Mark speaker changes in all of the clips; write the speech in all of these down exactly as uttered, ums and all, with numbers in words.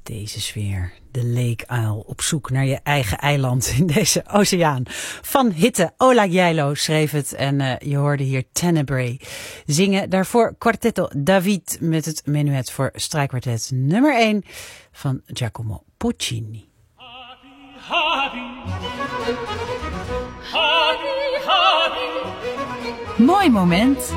Speaker 1: deze sfeer. De Lake Isle, op zoek naar je eigen eiland in deze oceaan. Van hitte, Ola Gjeilo schreef het en uh, je hoorde hier Tenebrae zingen. Daarvoor Quartetto David met het menuet voor strijkkwartet nummer één van Giacomo Puccini.
Speaker 2: Happy, happy, happy.
Speaker 3: Mooi moment.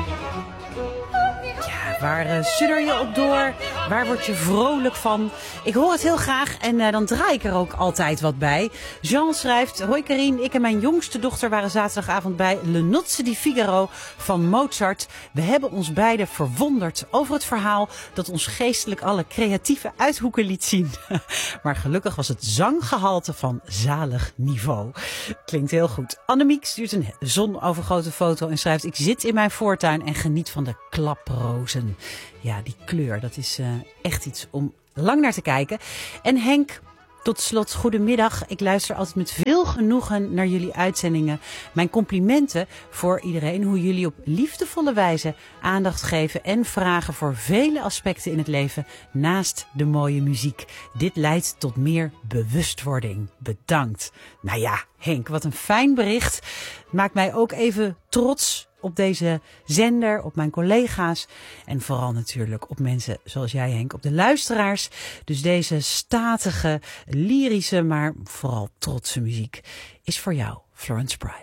Speaker 1: Waar uh, sudder je op door? Waar word je vrolijk van? Ik hoor het heel graag en uh, dan draai ik er ook altijd wat bij. Jean schrijft: hoi Karine, ik en mijn jongste dochter waren zaterdagavond bij Le Nozze di Figaro van Mozart. We hebben ons beiden verwonderd over het verhaal dat ons geestelijk alle creatieve uithoeken liet zien. Maar gelukkig was het zanggehalte van zalig niveau. Klinkt heel goed. Annemiek stuurt een zonovergoten foto en schrijft: ik zit in mijn voortuin en geniet van de klaprozen. Ja, die kleur, dat is uh, echt iets om lang naar te kijken. En Henk, tot slot, goedemiddag. Ik luister altijd met veel genoegen naar jullie uitzendingen. Mijn complimenten voor iedereen, hoe jullie op liefdevolle wijze aandacht geven en vragen voor vele aspecten in het leven naast de mooie muziek. Dit leidt tot meer bewustwording. Bedankt. Nou ja, Henk, wat een fijn bericht. Maakt mij ook even trots op deze zender, op mijn collega's en vooral natuurlijk op mensen zoals jij, Henk, op de luisteraars. Dus deze statige, lyrische, maar vooral trotse muziek is voor jou, Florence Price.